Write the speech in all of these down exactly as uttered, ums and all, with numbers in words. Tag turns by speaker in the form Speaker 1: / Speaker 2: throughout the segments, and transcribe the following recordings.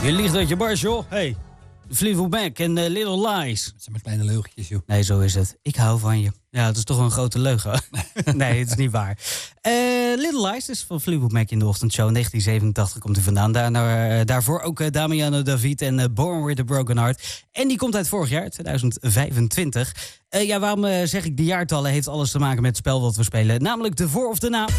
Speaker 1: Je ligt uit je bars, joh. Hey, Fleetwood Mac en uh, Little Lies.
Speaker 2: Dat zijn maar kleine leugentjes, joh.
Speaker 1: Nee, zo is het. Ik hou van je. Ja, het is toch een grote leugen. Nee, het is niet waar. Uh, Little Lies is van Fleetwood Mac in de ochtendshow. negentien zevenentachtig komt hij vandaan. Daarna, uh, daarvoor ook uh, Damiano David en uh, Born with a Broken Heart. En die komt uit vorig jaar, twintig vijfentwintig. Uh, ja, waarom uh, zeg ik de jaartallen? Heeft alles te maken met het spel wat we spelen. Namelijk de voor of de na.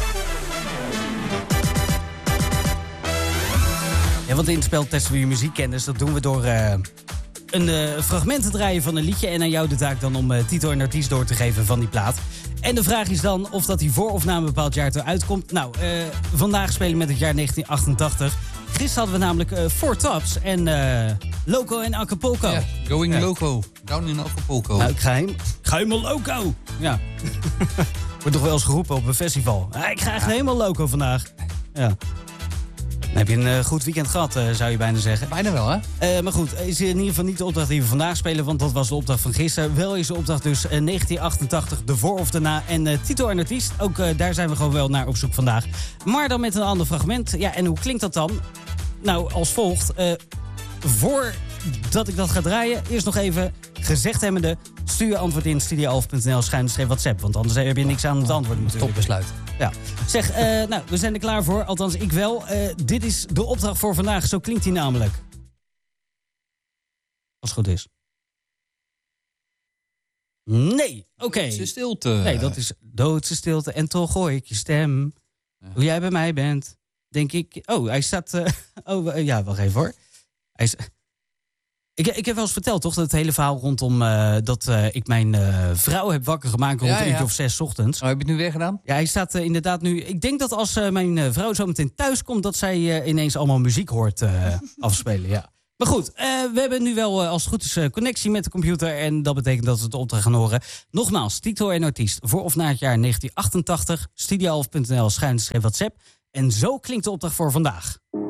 Speaker 1: Ja, want in het spel testen we je muziekkennis. Dat doen we door uh, een uh, fragment te draaien van een liedje. En aan jou de taak dan om uh, titel en artiest door te geven van die plaat. En de vraag is dan of dat die voor of na een bepaald jaar eruit komt. Nou, uh, vandaag spelen we met het jaar negentien achtentachtig. Gisteren hadden we namelijk uh, Four Tops en uh, Loco en Acapulco.
Speaker 2: Ja, going
Speaker 1: ja.
Speaker 2: loco. Down in Acapulco.
Speaker 1: Nou, ik ga, hem, ik ga helemaal loco. Ja. Wordt toch wel eens geroepen op een festival. Ah, ik ga echt helemaal loco vandaag. Ja. Dan heb je een uh, goed weekend gehad, uh, zou je bijna zeggen.
Speaker 2: Bijna wel, hè?
Speaker 1: Uh, maar goed, is in ieder geval niet de opdracht die we vandaag spelen, want dat was de opdracht van gisteren. Wel is de opdracht dus uh, negentien achtentachtig, de voor of de na. En uh, titel en artiest, ook uh, daar zijn we gewoon wel naar op zoek vandaag. Maar dan met een ander fragment. Ja, en hoe klinkt dat dan? Nou, als volgt. Uh, voordat ik dat ga draaien, eerst nog even gezegd hebbende, stuur je antwoord in studioalf punt n l schuinstreep WhatsApp. Want anders heb je niks aan het antwoord natuurlijk.
Speaker 2: Top besluit.
Speaker 1: Ja. Zeg, uh, nou, we zijn er klaar voor. Althans, ik wel. Uh, dit is de opdracht voor vandaag. Zo klinkt hij namelijk. Als het goed is. Nee, oké. Okay.
Speaker 2: Doodse stilte.
Speaker 1: Nee, dat is doodse stilte. En toch gooi ik je stem. Ja. Hoe jij bij mij bent, denk ik... Oh, hij staat... Uh, oh, uh, ja, wacht even hoor. Hij is... Ik, ik heb wel eens verteld, toch, dat het hele verhaal rondom uh, dat uh, ik mijn uh, vrouw heb wakker gemaakt rond ja, een uurtje ja. of zes ochtends.
Speaker 2: Oh, heb je het nu weer gedaan?
Speaker 1: Ja, hij staat uh, inderdaad nu... Ik denk dat als uh, mijn uh, vrouw zo meteen thuis komt, dat zij uh, ineens allemaal muziek hoort uh, afspelen, ja. Maar goed, uh, we hebben nu wel uh, als het goed is uh, connectie met de computer en dat betekent dat we de opdracht gaan horen. Nogmaals, titel en artiest voor of na het jaar negentien achtentachtig, studioalf punt n l schuinstreep WhatsApp. En zo klinkt de opdracht voor vandaag.